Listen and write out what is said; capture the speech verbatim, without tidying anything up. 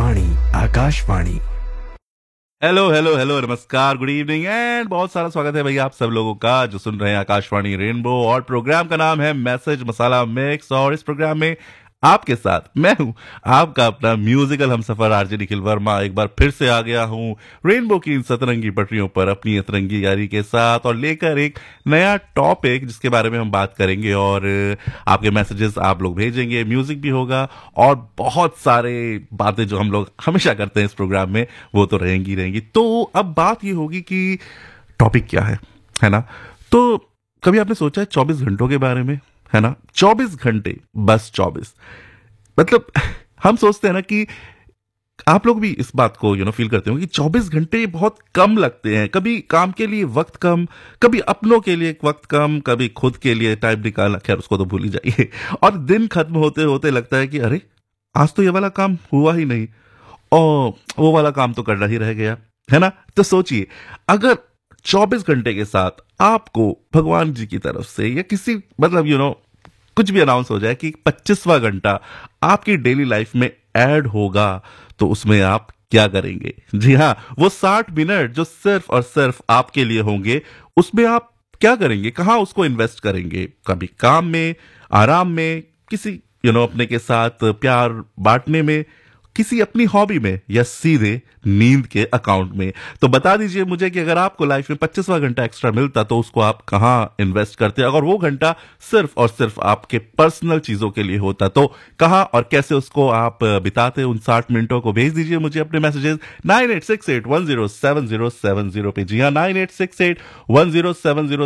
वाणी Akashvani. Hello hello hello नमस्कार, good evening and बहुत सारा स्वागत है भैया आप सब लोगों का जो सुन रहे हैं आकाशवाणी रेनबो। और प्रोग्राम का नाम है मैसेज मसाला मिक्स। और इस प्रोग्राम में आपके साथ मैं हूं आपका अपना म्यूजिकल हमसफर आरजे निखिल वर्मा। एक बार फिर से आ गया हूं रेनबो की इन सतरंगी पटरियों पर अपनी अतरंगी यारी के साथ और लेकर एक नया टॉपिक जिसके बारे में हम बात करेंगे। और आपके मैसेजेस आप लोग भेजेंगे, म्यूजिक भी होगा और बहुत सारे बातें जो हम लोग हमेशा करते हैं इस प्रोग्राम में वो तो रहेंगी रहेंगी। तो अब बात ये होगी कि टॉपिक क्या है है ना। तो कभी आपने सोचा है चौबीस घंटों के बारे में, है ना। चौबीस घंटे, बस चौबीस। मतलब हम सोचते हैं ना कि आप लोग भी इस बात को यू नो फील करते हो कि चौबीस घंटे बहुत कम लगते हैं। कभी काम के लिए वक्त कम, कभी अपनों के लिए वक्त कम, कभी खुद के लिए टाइम निकालना, खैर उसको तो भूल ही जाइए। और दिन खत्म होते होते लगता है कि अरे आज तो ये वाला काम हुआ ही नहीं और वो वाला काम तो करना ही रह गया, है ना। तो सोचिए अगर चौबीस घंटे के साथ आपको भगवान जी की तरफ से या किसी मतलब यू नो कुछ भी अनाउंस हो जाए कि पच्चीसवां घंटा आपकी डेली लाइफ में ऐड होगा, तो उसमें आप क्या करेंगे। जी हाँ, वो साठ मिनट जो सिर्फ और सिर्फ आपके लिए होंगे, उसमें आप क्या करेंगे, कहाँ उसको इन्वेस्ट करेंगे। कभी काम में, आराम में, किसी यू नो अपने के साथ प्यार बांटने में, किसी अपनी हॉबी में, या सीधे नींद के अकाउंट में। तो बता दीजिए मुझे कि अगर आपको लाइफ में पच्चीसवां घंटा एक्स्ट्रा मिलता तो उसको आप कहाँ इन्वेस्ट करते। अगर वो घंटा सिर्फ और सिर्फ आपके पर्सनल चीजों के लिए होता तो कहाँ और कैसे उसको आप बिताते। उन साठ मिनटों को भेज दीजिए मुझे अपने messages nine eight six eight one zero seven zero seven zero पे। जी हाँ, nine eight six eight one zero seven zero